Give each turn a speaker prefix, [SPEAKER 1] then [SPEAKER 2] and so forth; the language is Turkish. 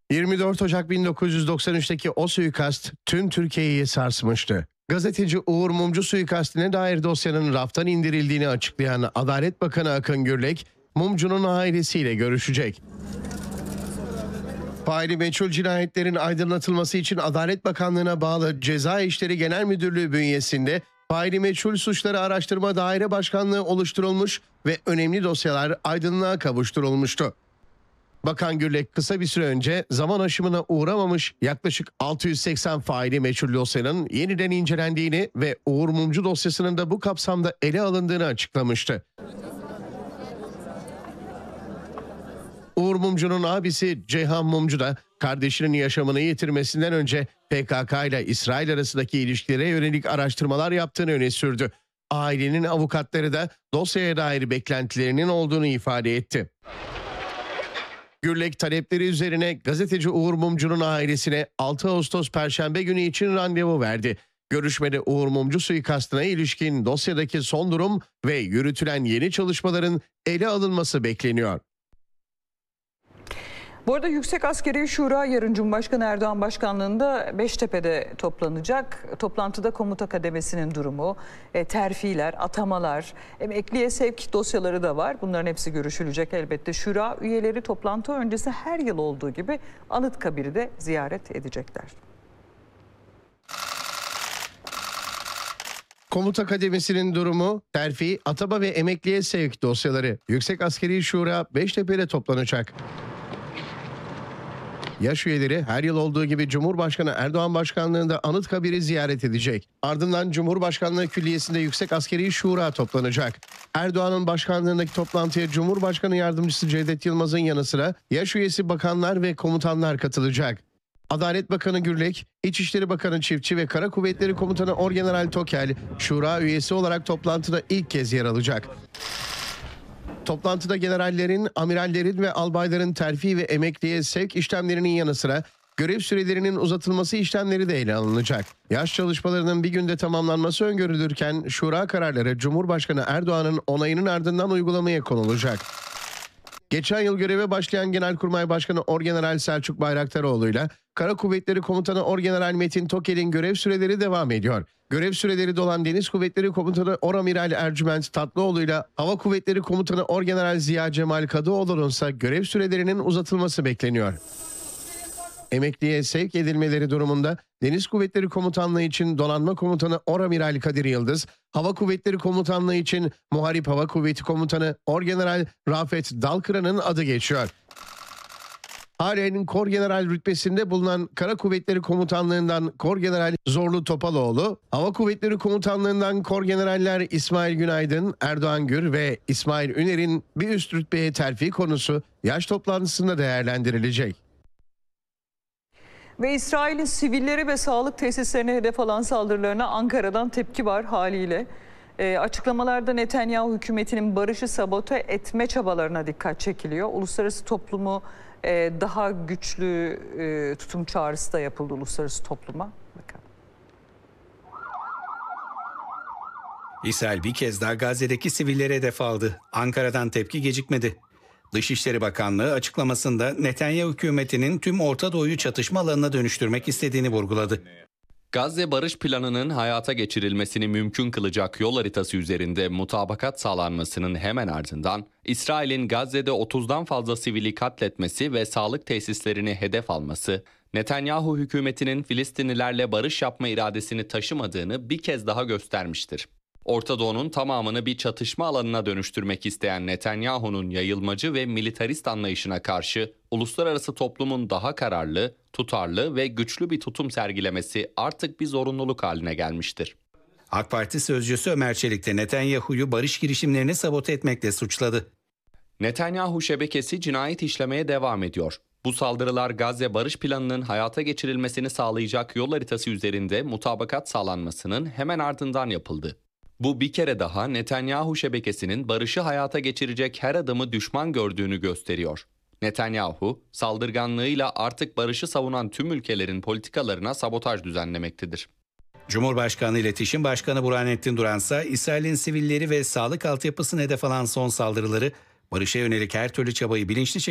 [SPEAKER 1] 24 Ocak 1993'teki o suikast tüm Türkiye'yi sarsmıştı. Gazeteci Uğur Mumcu suikastine dair dosyanın raftan indirildiğini açıklayan Adalet Bakanı Akın Gürlek, Mumcu'nun ailesiyle görüşecek. Faili meçhul cinayetlerin aydınlatılması için Adalet Bakanlığı'na bağlı Ceza İşleri Genel Müdürlüğü bünyesinde faili meçhul suçları araştırma daire başkanlığı oluşturulmuş ve önemli dosyalar aydınlığa kavuşturulmuştu. Bakan Gürlek kısa bir süre önce zaman aşımına uğramamış yaklaşık 680 faili meçhul dosyanın yeniden incelendiğini ve Uğur Mumcu dosyasının da bu kapsamda ele alındığını açıklamıştı. Uğur Mumcu'nun abisi Ceyhan Mumcu da kardeşinin yaşamını yitirmesinden önce PKK ile İsrail arasındaki ilişkilere yönelik araştırmalar yaptığını öne sürdü. Ailenin avukatları da dosyaya dair beklentilerinin olduğunu ifade etti. Gürlek talepleri üzerine gazeteci Uğur Mumcu'nun ailesine 6 Ağustos Perşembe günü için randevu verdi. Görüşmede Uğur Mumcu suikastına ilişkin dosyadaki son durum ve yürütülen yeni çalışmaların ele alınması bekleniyor.
[SPEAKER 2] Bu arada Yüksek Askeri Şura yarın Cumhurbaşkanı Erdoğan başkanlığında Beştepe'de toplanacak. Toplantıda komuta kademesinin durumu, terfiler, atamalar, emekliye sevk dosyaları da var. Bunların hepsi görüşülecek elbette. Şura üyeleri toplantı öncesi her yıl olduğu gibi Anıtkabir'i de ziyaret edecekler.
[SPEAKER 1] Komuta kademesinin durumu, terfi, atama ve emekliye sevk dosyaları Yüksek Askeri Şura Beştepe'de toplanacak. Yaş üyeleri her yıl olduğu gibi Cumhurbaşkanı Erdoğan başkanlığında Anıtkabir'i ziyaret edecek. Ardından Cumhurbaşkanlığı Külliyesi'nde Yüksek Askeri Şura toplanacak. Erdoğan'ın başkanlığındaki toplantıya Cumhurbaşkanı Yardımcısı Cevdet Yılmaz'ın yanı sıra yaş üyesi bakanlar ve komutanlar katılacak. Adalet Bakanı Gürlek, İçişleri Bakanı Çiftçi ve Kara Kuvvetleri Komutanı Orgeneral Tokel, Şura üyesi olarak toplantıda ilk kez yer alacak. Toplantıda generallerin, amirallerin ve albayların terfi ve emekliye sevk işlemlerinin yanı sıra görev sürelerinin uzatılması işlemleri de ele alınacak. Yaş çalışmalarının bir günde tamamlanması öngörülürken şura kararları Cumhurbaşkanı Erdoğan'ın onayının ardından uygulamaya konulacak. Geçen yıl göreve başlayan Genelkurmay Başkanı Orgeneral Selçuk Bayraktaroğlu ile Kara Kuvvetleri Komutanı Orgeneral Metin Tokel'in görev süreleri devam ediyor. Görev süreleri dolan Deniz Kuvvetleri Komutanı Oramiral Ercüment Tatlıoğlu ile Hava Kuvvetleri Komutanı Orgeneral Ziya Cemal Kadıoğlu'nun ise görev sürelerinin uzatılması bekleniyor. Emekliye sevk edilmeleri durumunda Deniz Kuvvetleri Komutanlığı için Donanma Komutanı Oramiral Kadir Yıldız, Hava Kuvvetleri Komutanlığı için Muharip Hava Kuvveti Komutanı Orgeneral Rafet Dalkıran'ın adı geçiyor. Halen Korgeneral rütbesinde bulunan Kara Kuvvetleri Komutanlığından Korgeneral Zorlu Topaloğlu, Hava Kuvvetleri Komutanlığından Korgeneraller İsmail Günaydın, Erdoğan Gür ve İsmail Üner'in bir üst rütbeye terfi konusu yaş toplantısında değerlendirilecek.
[SPEAKER 2] Ve İsrail'in sivilleri ve sağlık tesislerine hedef alan saldırılarına Ankara'dan tepki var haliyle. Açıklamalarda Netanyahu hükümetinin barışı sabote etme çabalarına dikkat çekiliyor. Uluslararası toplumu daha güçlü tutum çağrısı da yapıldı uluslararası topluma. Bakın.
[SPEAKER 3] İsrail bir kez daha Gazze'deki sivillere hedef aldı. Ankara'dan tepki gecikmedi. Dışişleri Bakanlığı açıklamasında Netanyahu hükümetinin tüm Orta Doğu'yu çatışma alanına dönüştürmek istediğini vurguladı.
[SPEAKER 4] Gazze barış planının hayata geçirilmesini mümkün kılacak yol haritası üzerinde mutabakat sağlanmasının hemen ardından İsrail'in Gazze'de 30'dan fazla sivili katletmesi ve sağlık tesislerini hedef alması, Netanyahu hükümetinin Filistinlilerle barış yapma iradesini taşımadığını bir kez daha göstermiştir. Orta Doğu'nun tamamını bir çatışma alanına dönüştürmek isteyen Netanyahu'nun yayılmacı ve militarist anlayışına karşı uluslararası toplumun daha kararlı, tutarlı ve güçlü bir tutum sergilemesi artık bir zorunluluk haline gelmiştir.
[SPEAKER 3] AK Parti sözcüsü Ömer Çelik de Netanyahu'yu barış girişimlerini sabote etmekle suçladı.
[SPEAKER 4] Netanyahu şebekesi cinayet işlemeye devam ediyor. Bu saldırılar Gazze barış planının hayata geçirilmesini sağlayacak yol haritası üzerinde mutabakat sağlanmasının hemen ardından yapıldı. Bu bir kere daha Netanyahu şebekesinin barışı hayata geçirecek her adımı düşman gördüğünü gösteriyor. Netanyahu, saldırganlığıyla artık barışı savunan tüm ülkelerin politikalarına sabotaj düzenlemektedir.
[SPEAKER 3] Cumhurbaşkanı İletişim Başkanı Burhanettin Duransa, İsrail'in sivilleri ve sağlık altyapısını hedef alan son saldırıları, barışa yönelik her türlü çabayı bilinçli